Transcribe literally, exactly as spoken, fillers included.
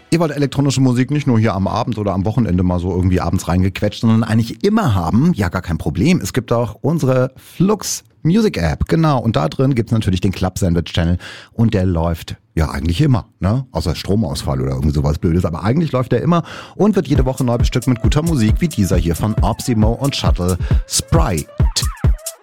Ihr wollt elektronische Musik nicht nur hier am Abend oder am Wochenende mal so irgendwie abends reingequetscht, sondern eigentlich immer haben? Ja, gar kein Problem. Es gibt auch unsere Flux Music App, genau. Und da drin gibt's natürlich den Club Sandwich Channel und der läuft ja eigentlich immer, ne? Außer Stromausfall oder irgendwie sowas Blödes. Aber eigentlich läuft der immer und wird jede Woche neu bestückt mit guter Musik wie dieser hier von Opsimo und Shuttle. Spry